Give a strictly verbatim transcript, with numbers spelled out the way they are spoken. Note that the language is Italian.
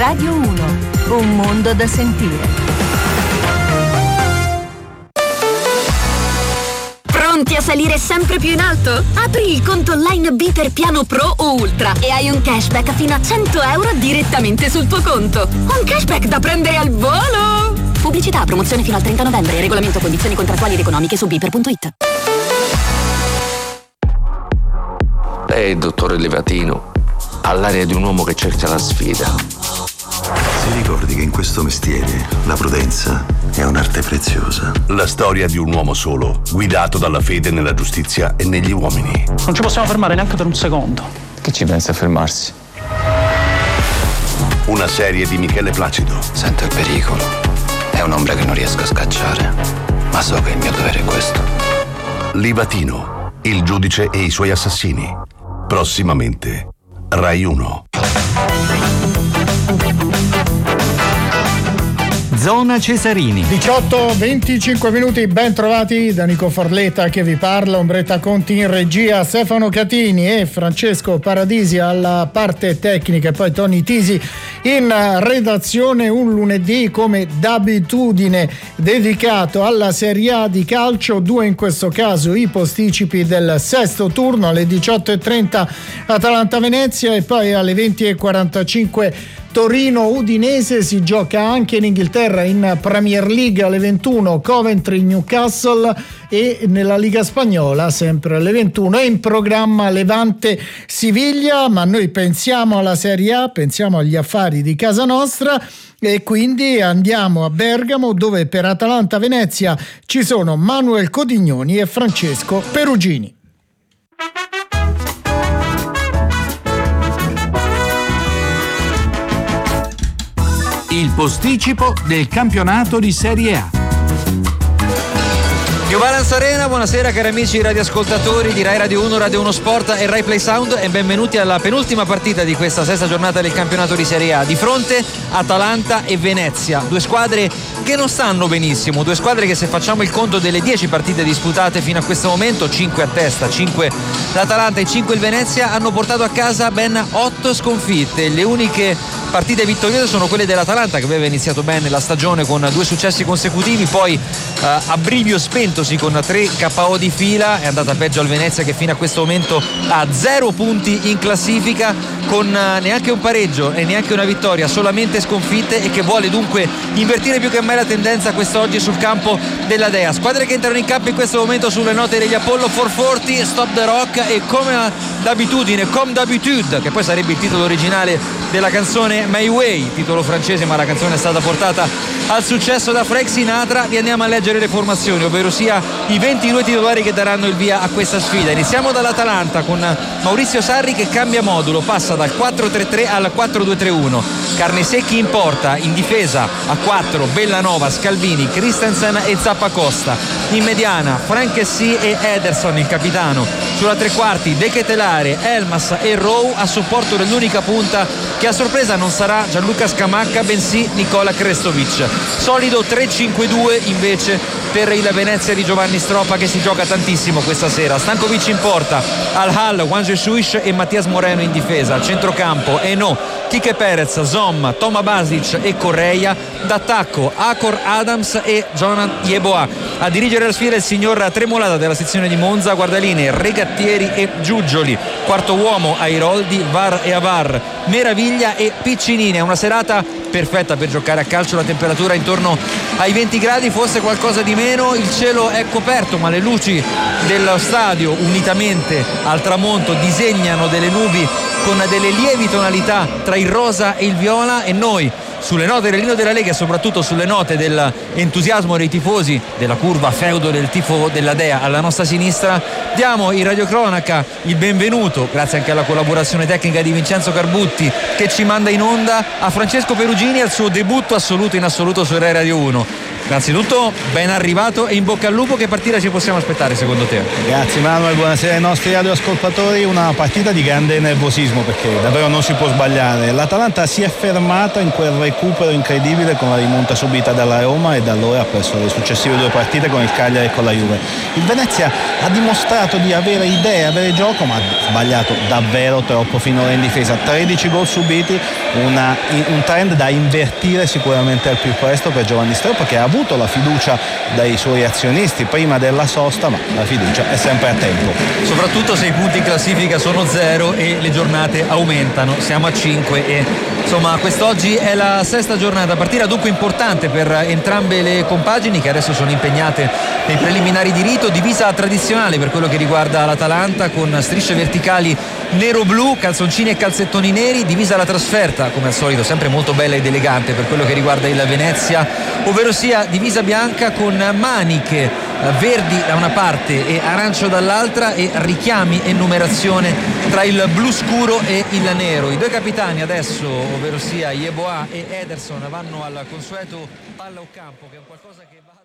Radio uno, un mondo da sentire. Pronti a salire sempre più in alto? Apri il conto online B per piano Pro o Ultra e hai un cashback fino a cento euro direttamente sul tuo conto. Un cashback da prendere al volo! Pubblicità, promozione fino al trenta novembre. Regolamento, condizioni contrattuali ed economiche su biper punto it. Lei, dottore Livatino, ha l'aria di un uomo che cerca la sfida. Si ricordi che in questo mestiere la prudenza è un'arte preziosa. La storia di un uomo solo, guidato dalla fede nella giustizia e negli uomini. Non ci possiamo fermare neanche per un secondo. Che ci pensa a fermarsi? Una serie di Michele Placido. Sento il pericolo. È un'ombra che non riesco a scacciare, ma so che il mio dovere è questo. Livatino, il giudice e i suoi assassini. Prossimamente, Rai uno. Zona Cesarini. diciotto venticinque minuti, ben trovati da Nico Forleta che vi parla, Ombretta Conti in regia, Stefano Catini e Francesco Paradisi alla parte tecnica e poi Tony Tisi in redazione. Un lunedì come d'abitudine dedicato alla Serie A di calcio, due in questo caso i posticipi del sesto turno alle diciotto e trenta Atalanta-Venezia e poi alle venti e quarantacinque Torino-Udinese. Si gioca anche in Inghilterra in Premier League alle ventuno Coventry-Newcastle e nella Liga Spagnola sempre alle ventuno è in programma Levante-Siviglia, ma noi pensiamo alla Serie A, pensiamo agli affari di casa nostra e quindi andiamo a Bergamo dove per Atalanta-Venezia ci sono Manuel Codignoni e Francesco Perugini. Il posticipo del campionato di Serie A. New Balance Arena, buonasera cari amici radioascoltatori di Rai Radio uno, Radio uno Sport e Rai Play Sound e benvenuti alla penultima partita di questa sesta giornata del campionato di Serie A. Di fronte Atalanta e Venezia, due squadre che non stanno benissimo, due squadre che se facciamo il conto delle dieci partite disputate fino a questo momento, cinque a testa, cinque l'Atalanta e cinque il Venezia, hanno portato a casa ben otto sconfitte. Le uniche partite vittoriose sono quelle dell'Atalanta che aveva iniziato bene la stagione con due successi consecutivi, poi eh, a brivio spentosi con tre K O di fila. È andata peggio al Venezia che fino a questo momento ha zero punti in classifica con eh, neanche un pareggio e neanche una vittoria, solamente sconfitte, e che vuole dunque invertire più che mai la tendenza quest'oggi sul campo della Dea. Squadre che entrano in campo in questo momento sulle note degli Apollo quattrocentoquaranta, Stop the Rock e come d'abitudine, comme d'habitude, che poi sarebbe il titolo originale della canzone My Way, titolo francese ma la canzone è stata portata al successo da Frank Sinatra. Vi andiamo a leggere le formazioni, ovvero sia i ventidue titolari che daranno il via a questa sfida. Iniziamo dall'Atalanta con Maurizio Sarri che cambia modulo, passa dal quattro tre tre al quattro due tre uno. Carnesecchi in porta, in difesa a quattro Bellanova, Scalvini, Christensen e Zappacosta. In mediana Franchessi e Ederson, il capitano. Sulla tre quarti De Ketelare, Elmas e Rowe, a supporto dell'unica punta che a sorpresa non sarà Gianluca Scamacca bensì Nicola Krestovic. Solido tre cinque due invece per il Venezia di Giovanni Stroppa che si gioca tantissimo questa sera. Stankovic in porta, Al-Hal, Juan Jesus e Mattias Moreno in difesa. Al centrocampo Eno, Kike Perez, Zom, Toma Basic e Correia. D'attacco Akor Adams e Jonathan Yeboah. A dirigere la sfida il signor Tremolata della sezione di Monza, guardalinee Regattieri e Giugioli. Quarto uomo Airoldi, Var e Avar, Meraviglia e Piccinini. È una serata perfetta per giocare a calcio, la temperatura intorno ai venti gradi, forse qualcosa di meno, il cielo è coperto ma le luci dello stadio unitamente al tramonto disegnano delle nubi con delle lievi tonalità tra il rosa e il viola, e noi sulle note dell'inno della Lega e soprattutto sulle note dell'entusiasmo dei tifosi della curva feudo del tifo della Dea alla nostra sinistra diamo in radiocronaca il benvenuto, grazie anche alla collaborazione tecnica di Vincenzo Carbutti che ci manda in onda, a Francesco Perugini al suo debutto assoluto in assoluto su Rai Radio uno. Innanzitutto ben arrivato e in bocca al lupo. Che partita ci possiamo aspettare secondo te? Grazie Manuel, buonasera ai nostri radioascoltatori. Una partita di grande nervosismo perché davvero non si può sbagliare. L'Atalanta si è fermata in quel recupero incredibile con la rimonta subita dalla Roma e da allora ha perso le successive due partite con il Cagliari e con la Juve. Il Venezia ha dimostrato di avere idee, avere gioco, ma ha sbagliato davvero troppo finora in difesa. tredici gol subiti, una, un trend da invertire sicuramente al più presto per Giovanni Stroppa, che ha avuto la fiducia dai suoi azionisti prima della sosta, ma la fiducia è sempre a tempo. Soprattutto se i punti in classifica sono zero e le giornate aumentano, siamo a cinque e insomma quest'oggi è la sesta giornata, partita dunque importante per entrambe le compagini che adesso sono impegnate nei preliminari di rito, divisa tradizionale per quello che riguarda l'Atalanta con strisce verticali nero-blu, calzoncini e calzettoni neri, divisa la trasferta come al solito sempre molto bella ed elegante per quello che riguarda il Venezia, ovvero sia divisa bianca con maniche verdi da una parte e arancio dall'altra e richiami e numerazione tra il blu scuro e il nero. I due capitani adesso, ovvero sia Yeboah e Ederson, vanno al consueto palla o campo, che è un qualcosa che va